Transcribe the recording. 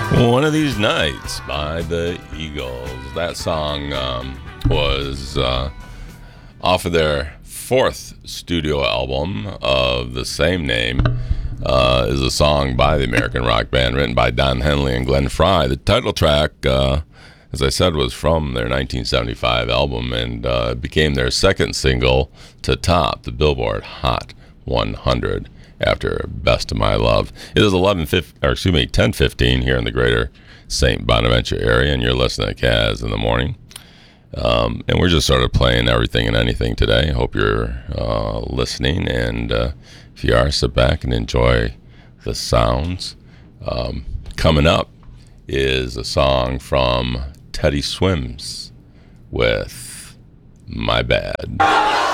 One of These Nights by the Eagles. That song was off of their fourth studio album of the same name. Is a song by the American rock band written by Don Henley and Glenn Frey. The title track, as I said, was from their 1975 album and became their second single to top the Billboard Hot 100 after Best of My Love. It is 10:15 here in the greater St. Bonaventure area, and you're listening to Kaz in the Morning. And we're just sort of playing everything and anything today. Hope you're listening, and if you are, sit back and enjoy the sounds. Coming up is a song from Teddy Swims with My Bad.